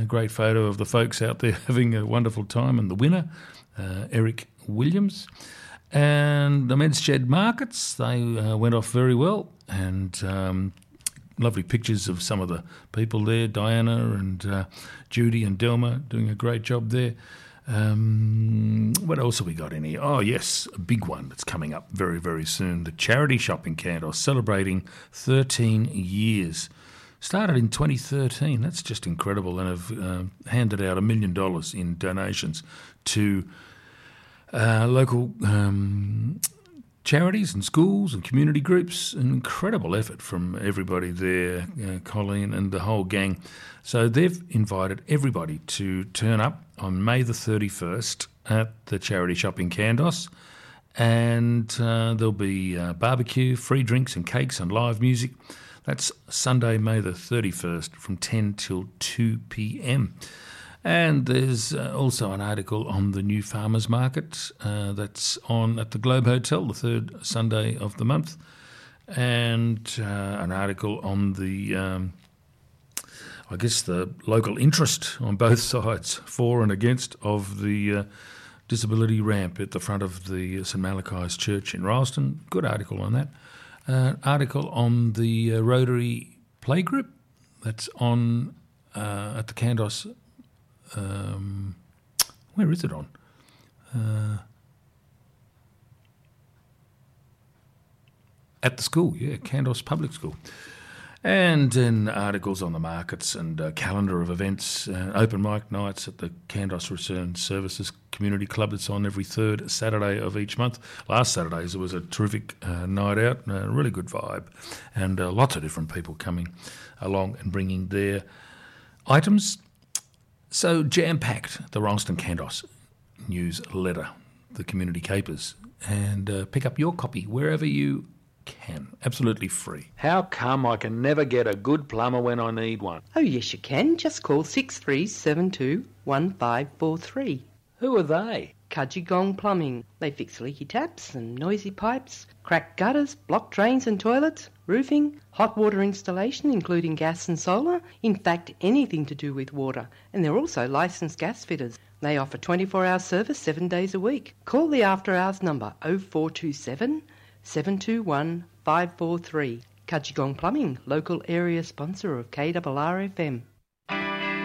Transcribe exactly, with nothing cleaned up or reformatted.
great photo of the folks out there having a wonderful time, and the winner, uh, Eric Williams. And the Men's Shed markets, they uh, went off very well, and um, lovely pictures of some of the people there, Diana and uh, Judy and Delma doing a great job there. Um, what else have we got in here? Oh, yes, a big one that's coming up very, very soon. The Charity Shop in Kandos, celebrating thirteen years. Started in twenty thirteen. That's just incredible, and have uh, handed out a million dollars in donations to uh, local um, charities and schools and community groups. An incredible effort from everybody there, uh, Colleen and the whole gang. So they've invited everybody to turn up on May the thirty-first at the Charity Shop in Kandos, and uh, there'll be uh, barbecue, free drinks and cakes and live music. That's Sunday, May the thirty-first from ten till two p.m. And there's uh, also an article on the new farmers market uh, that's on at the Globe Hotel, the third Sunday of the month, and uh, an article on the, um, I guess, the local interest on both sides, for and against, of the uh, disability ramp at the front of the St Malachi's Church in Rylstone. Good article on that. Uh, article on the uh, Rotary Playgroup that's on uh, at the Kandos. Um, where is it on? Uh, at the school, yeah, Kandos Public School. And then articles on the markets and a calendar of events, uh, open mic nights at the Kandos Return Services Community Club that's on every third Saturday of each month. Last Saturdays it was a terrific uh, night out, a really good vibe, and uh, lots of different people coming along and bringing their items. So jam-packed, the Rylstone Kandos newsletter, the Community Capers, and uh, pick up your copy wherever you can, absolutely free. How come I can never get a good plumber when I need one? Oh, yes, you can. Just call six three seven two one five four three. Who are they? Kudgegong Plumbing. They fix leaky taps and noisy pipes, cracked gutters, blocked drains and toilets, roofing, hot water installation including gas and solar, in fact anything to do with water. And they're also licensed gas fitters. They offer twenty-four hour service seven days a week. Call the after hours number oh four two seven seven two one five four three. Kudgegong Plumbing, local area sponsor of K R R F M.